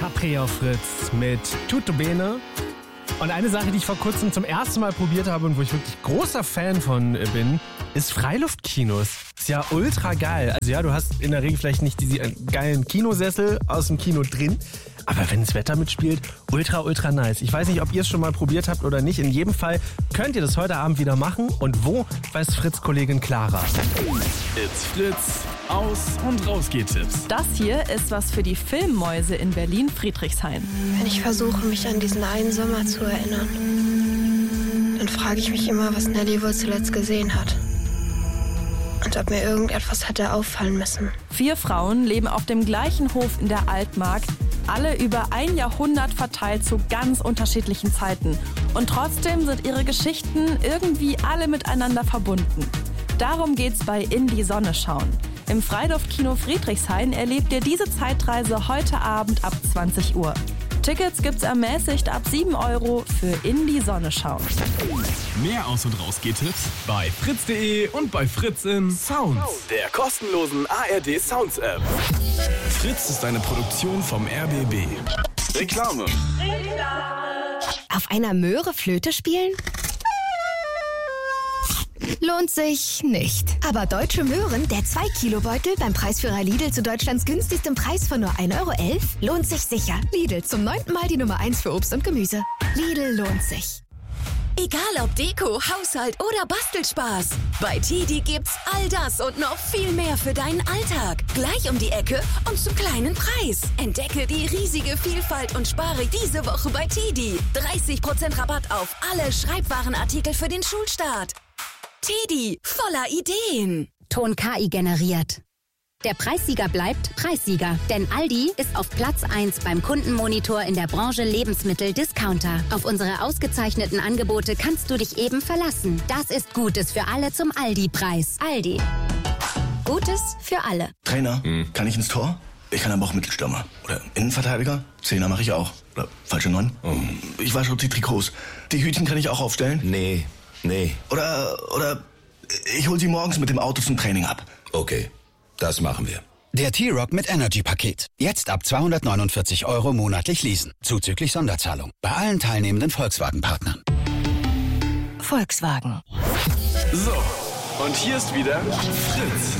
Capri auf Fritz mit Tutto Bene. Und eine Sache, die ich vor kurzem zum ersten Mal probiert habe und wo ich wirklich großer Fan von bin, ist Freiluftkinos. Ist ja ultra geil. Also ja, du hast in der Regel vielleicht nicht diese geilen Kinosessel aus dem Kino drin, aber wenn das Wetter mitspielt, ultra nice. Ich weiß nicht, ob ihr es schon mal probiert habt oder nicht. In jedem Fall könnt ihr das heute Abend wieder machen. Und wo, weiß Fritz-Kollegin Clara. It's Fritz. Aus- und Rausgeht-Tipps. Das hier ist was für die Filmmäuse in Berlin-Friedrichshain. Wenn ich versuche, mich an diesen einen Sommer zu erinnern, dann frage ich mich immer, was Nelly wohl zuletzt gesehen hat. Und ob mir irgendetwas hätte auffallen müssen. 4 Frauen leben auf dem gleichen Hof in der Altmark, alle über ein Jahrhundert verteilt zu ganz unterschiedlichen Zeiten. Und trotzdem sind ihre Geschichten irgendwie alle miteinander verbunden. Darum geht's bei In die Sonne schauen. Im Freiluftkino Friedrichshain erlebt ihr diese Zeitreise heute Abend ab 20 Uhr. Tickets gibt's ermäßigt ab 7 € für In die Sonne schauen. Mehr Aus- und Rausgeht-Tipps bei fritz.de und bei Fritz in Sounds, der kostenlosen ARD Sounds App. Fritz ist eine Produktion vom RBB. Reklame. Auf einer Möhre Flöte spielen? Lohnt sich nicht. Aber Deutsche Möhren, der 2-Kilo-Beutel beim Preisführer Lidl zu Deutschlands günstigstem Preis von nur 1,11 € lohnt sich sicher. Lidl, zum 9. Mal die Nummer 1 für Obst und Gemüse. Lidl lohnt sich. Egal ob Deko, Haushalt oder Bastelspaß. Bei TIDI gibt's all das und noch viel mehr für deinen Alltag. Gleich um die Ecke und zum kleinen Preis. Entdecke die riesige Vielfalt und spare diese Woche bei TIDI. 30% Rabatt auf alle Schreibwarenartikel für den Schulstart. TIDI, voller Ideen. Ton KI generiert. Der Preissieger bleibt Preissieger, denn Aldi ist auf Platz 1 beim Kundenmonitor in der Branche Lebensmittel-Discounter. Auf unsere ausgezeichneten Angebote kannst du dich eben verlassen. Das ist Gutes für alle zum Aldi-Preis. Aldi. Gutes für alle. Trainer, kann ich ins Tor? Ich kann aber auch Mittelstürmer. Oder Innenverteidiger? Zehner mache ich auch. Oder falsche 9? Ich wasche die Trikots. Die Hütchen kann ich auch aufstellen? Nee. Oder ich hol sie morgens mit dem Auto zum Training ab. Okay, das machen wir. Der T-Rock mit Energy-Paket. Jetzt ab 249 € monatlich leasen. Zuzüglich Sonderzahlung. Bei allen teilnehmenden Volkswagen-Partnern. Volkswagen. So, und hier ist wieder Fritz.